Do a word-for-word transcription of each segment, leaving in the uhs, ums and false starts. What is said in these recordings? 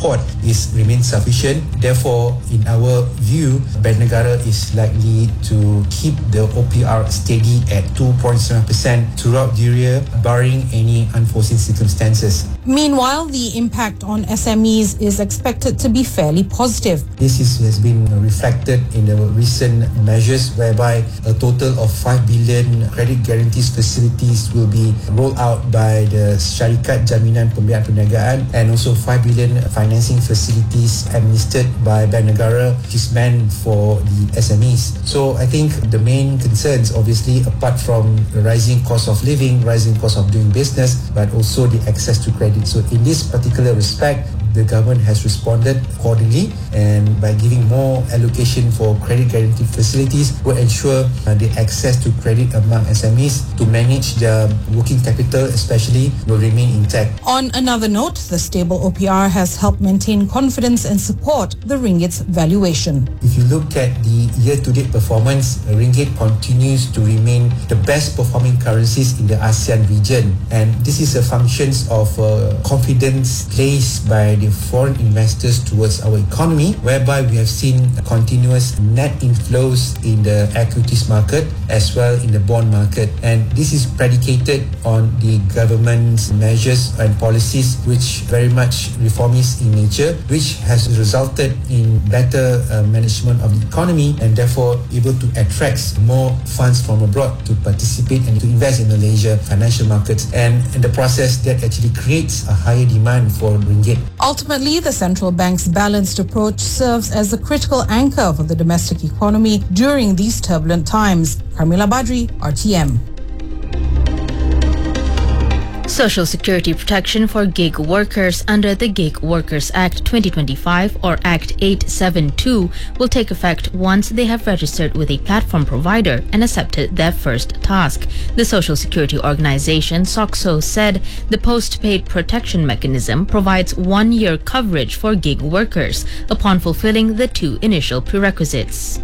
support is remains sufficient. Therefore, in our view, Bank Negara is likely to keep the O P R steady at two point seven percent throughout the year, barring any unforeseen circumstances. Meanwhile, the impact on S M Es is expected to be fairly positive. This is, has been reflected in the recent measures whereby a total of five billion credit guarantees facilities will be rolled out by the Syarikat Jaminan Pembiayaan Perniagaan, and also five billion financing facilities administered by Bank Negara, which is meant for the S M Es. So I think the main concerns, obviously, apart from the rising cost of living, rising cost of doing business, but also the access to credit. So in this particular respect, the government has responded accordingly, and by giving more allocation for credit guarantee facilities will ensure uh, the access to credit among S M Es to manage their working capital especially will remain intact. On another note, the stable O P R has helped maintain confidence and support the ringgit's valuation. If you look at the year-to-date performance, the ringgit continues to remain the best performing currencies in the ASEAN region, and this is a function of uh, confidence placed by the foreign investors towards our economy, whereby we have seen continuous net inflows in the equities market as well in the bond market, and this is predicated on the government's measures and policies which very much reformist in nature, which has resulted in better uh, management of the economy and therefore able to attract more funds from abroad to participate and to invest in Malaysia financial markets, and in the process that actually creates a higher demand for ringgit. Ultimately, the central bank's balanced approach serves as a critical anchor for the domestic economy during these turbulent times. Carmila Badri, R T M. Social Security protection for gig workers under the Gig Workers Act twenty twenty-five, or Act eight seventy-two, will take effect once they have registered with a platform provider and accepted their first task. The Social Security organization SOCSO said the post-paid protection mechanism provides one-year coverage for gig workers upon fulfilling the two initial prerequisites.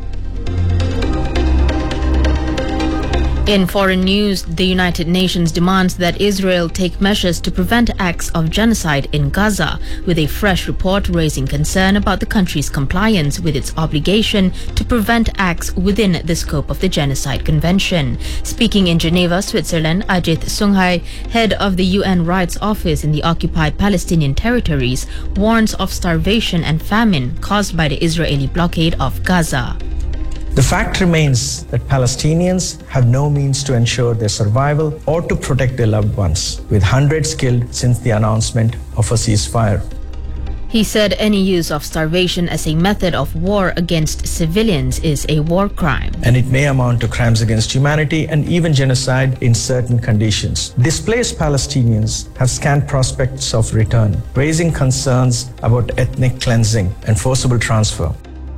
In foreign news, the United Nations demands that Israel take measures to prevent acts of genocide in Gaza, with a fresh report raising concern about the country's compliance with its obligation to prevent acts within the scope of the Genocide Convention. Speaking in Geneva, Switzerland, Ajit Sunghai, head of the U N Rights Office in the occupied Palestinian territories, warns of starvation and famine caused by the Israeli blockade of Gaza. The fact remains that Palestinians have no means to ensure their survival or to protect their loved ones, with hundreds killed since the announcement of a ceasefire. He said any use of starvation as a method of war against civilians is a war crime. And it may amount to crimes against humanity and even genocide in certain conditions. Displaced Palestinians have scant prospects of return, raising concerns about ethnic cleansing and forcible transfer.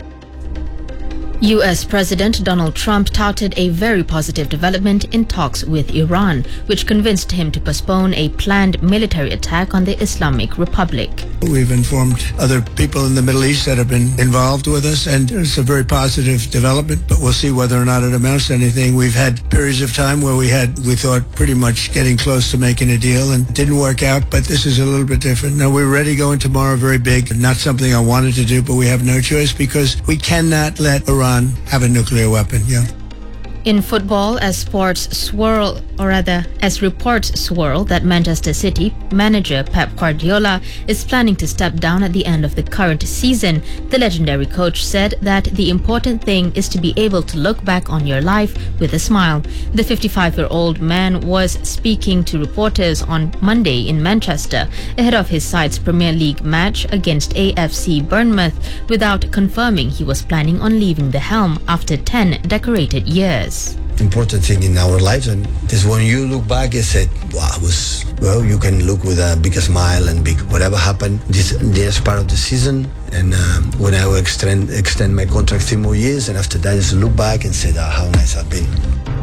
U S President Donald Trump touted a very positive development in talks with Iran, which convinced him to postpone a planned military attack on the Islamic Republic. We've informed other people in the Middle East that have been involved with us, and it's a very positive development, but we'll see whether or not it amounts to anything. We've had periods of time where we had, we thought, pretty much getting close to making a deal, and it didn't work out, but this is a little bit different. Now, we're ready going tomorrow, very big, not something I wanted to do, but we have no choice because we cannot let Iran have a nuclear weapon. Yeah. In football, as sports swirl, or rather, as reports swirl that Manchester City manager Pep Guardiola is planning to step down at the end of the current season, the legendary coach said that the important thing is to be able to look back on your life with a smile. The fifty-five-year-old man was speaking to reporters on Monday in Manchester ahead of his side's Premier League match against A F C Bournemouth, without confirming he was planning on leaving the helm after ten decorated years. Important thing in our lives, and this when you look back and said, wow, it was, well, you can look with a big smile and big whatever happened this this part of the season, and um, when I will extend extend my contract three more years, and after that just look back and say, oh, how nice I've been.